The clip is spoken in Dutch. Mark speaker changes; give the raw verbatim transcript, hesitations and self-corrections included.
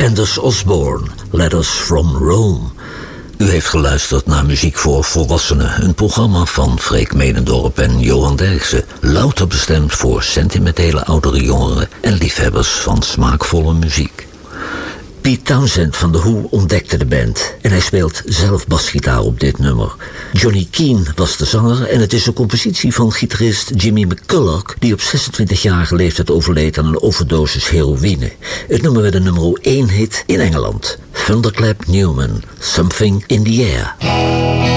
Speaker 1: Anders Osborne, Letters from Rome. U heeft geluisterd naar Muziek voor Volwassenen, een programma van Freek Medendorp en Johan Derksen, louter bestemd voor sentimentele oudere jongeren en liefhebbers van smaakvolle muziek. Pete Townshend van The Who ontdekte de band en hij speelt zelf basgitaar op dit nummer. Johnny Keane was de zanger en het is een compositie van gitarist Jimmy McCulloch, die op zesentwintigjarige leeftijd overleed aan een overdosis heroïne. Het nummer werd een nummer één hit in Engeland. Thunderclap Newman, Something in the Air.